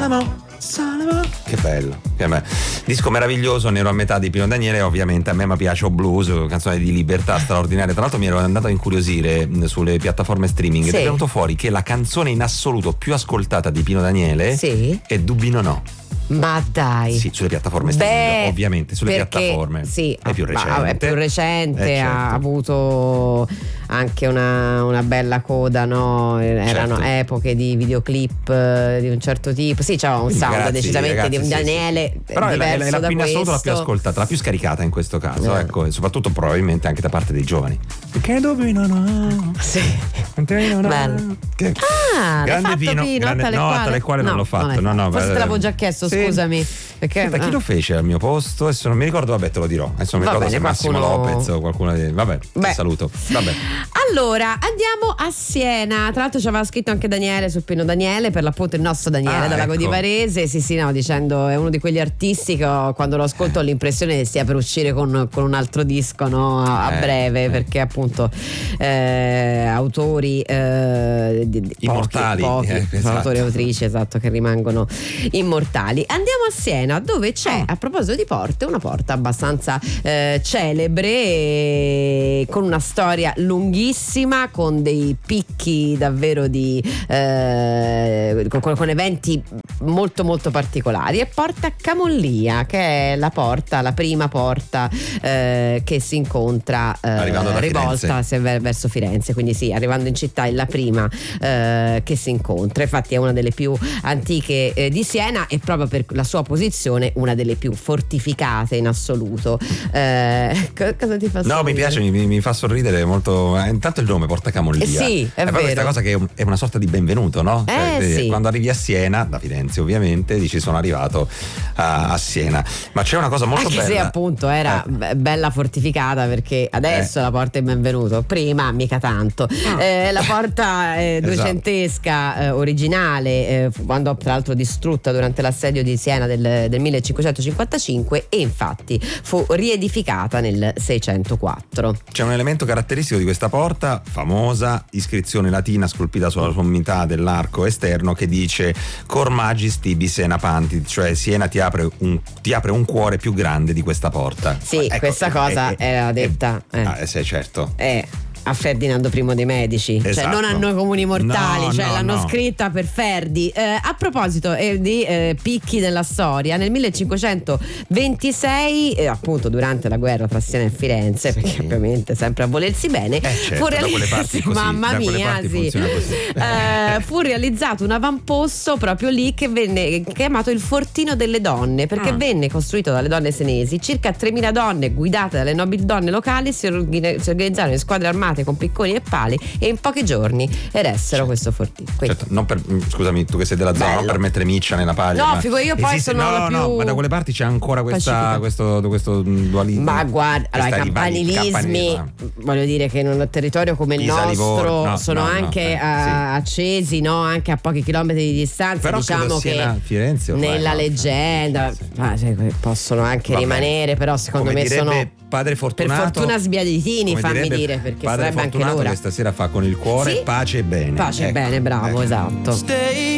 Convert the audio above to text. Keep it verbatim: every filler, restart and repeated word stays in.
Salamo, Salamo. Che bello, che bello. Disco meraviglioso, nero a metà di Pino Daniele. Ovviamente a me mi piace O Blues, canzone di libertà straordinaria. Tra l'altro mi ero andato a incuriosire sulle piattaforme streaming, sì, ed è venuto fuori che la canzone in assoluto più ascoltata di Pino Daniele, sì, è Dubino No. Ma dai, sì, sulle piattaforme streaming. Beh, ovviamente sulle perché, piattaforme, sì, è più recente, è più recente, eh, certo, ha avuto anche una, una bella coda, no? Erano, certo, epoche di videoclip eh, di un certo tipo. Sì, c'era un sound ragazzi, decisamente ragazzi, di un Daniele, sì, sì. Però è la, è la più in assoluto la più ascoltata, la più scaricata in questo caso, eh. ecco, e soprattutto probabilmente anche da parte dei giovani. Che Dubino No. Sì. Bello. Che... Ah, grande Pino, Pino grande... no, a tale quale no, non l'ho fatto. No, no, forse te l'avevo già chiesto, sì, scusami. Perché Senta, chi ah. lo fece al mio posto? Adesso non mi ricordo, vabbè, te lo dirò. Adesso non mi ricordo bene, se Massimo qualcuno... Lopez o qualcuno di. Vabbè, ti saluto. Vabbè. Allora, andiamo a Siena. Tra l'altro ci aveva scritto anche Daniele sul Pino Daniele, per l'appunto il nostro Daniele, ah, da Lago ecco. di Varese. Sì, sì, no, dicendo è uno di quegli artisti che ho, quando lo ascolto ho l'impressione che stia per uscire con, con un altro disco, no? A, a eh, breve, eh. perché appunto eh, autori eh, di, di, immortali, pochi, pochi, eh, esatto. autori e autrici, esatto, che rimangono immortali. Andiamo a Siena, dove c'è, a proposito di porte, una porta abbastanza eh, celebre, e con una storia lunghissima, con dei picchi davvero di eh, con, con eventi molto molto particolari. È Porta Camollia, che è la porta, la prima porta eh, che si incontra eh, rivolta se, verso Firenze, quindi sì, arrivando in città è la prima eh, che si incontra. Infatti è una delle più antiche eh, di Siena, e proprio per la sua posizione una delle più fortificate in assoluto. Eh, cosa ti fa sorridere? No, mi piace, mi, mi fa sorridere molto. Eh, intanto il nome Porta Camollia. Eh sì, è, è proprio questa cosa che è una sorta di benvenuto, no? Eh, cioè, sì. Quando arrivi a Siena, da Firenze ovviamente, dici sono arrivato a, a Siena. Ma c'è una cosa molto Anche bella. Anche se appunto era eh. bella fortificata, perché adesso eh. la porta è benvenuto, prima mica tanto. Ah. Eh, la porta eh, duecentesca eh, originale, eh, quando tra l'altro distrutta durante l'assedio di Siena del, del millecinquecentocinquantacinque, e infatti fu riedificata nel seicentoquattro. C'è un elemento caratteristico di questa porta, famosa iscrizione latina scolpita sulla sommità dell'arco esterno, che dice Cor Magis tibi Siena Pantit, cioè Siena ti apre un, ti apre un cuore più grande di questa porta. Sì, ecco, questa cosa è, è, era detta è, eh. Ah, sì, certo. Eh. a Ferdinando primo dei Medici, esatto, cioè non a noi comuni mortali, no, cioè no, l'hanno no. scritta per Ferdi. Eh, a proposito eh, di eh, picchi della storia, nel millecinquecentoventisei, eh, appunto durante la guerra tra Siena e Firenze, sì, perché ovviamente sempre a volersi bene, eh, certo, fu realizzato, mamma mia, sì. eh, fu realizzato un avamposto proprio lì, che venne chiamato il Fortino delle Donne, perché ah. venne costruito dalle donne senesi. Circa tremila donne guidate dalle nobili donne locali si, org- si organizzarono in squadre armate con picconi e pali, e in pochi giorni eressero certo. questo fortino. Certo, non per, scusami, tu che sei della zona, non per mettere miccia nella paglia. No, figo, io poi esiste, sono no, la più no, ma da quelle parti c'è ancora questa, questo, questo dualismo. Ma guarda, allora, i campanilismi, voglio dire che in un territorio come il Pisa, nostro Livorno, no, sono no, anche no, eh, a, sì. accesi, no? Anche a pochi chilometri di distanza. Però diciamo che Siena, Firenze, nella no, leggenda sì, sì. Ah, cioè, possono anche Vabbè. rimanere, però secondo come me sono Padre Fortunato, per fortuna sbiaditini, fammi dire, perché Padre sarebbe anche Fortunato l'ora. Che stasera fa con il cuore, sì? Pace e bene. Pace e ecco. bene, bravo, ecco. Esatto. Stay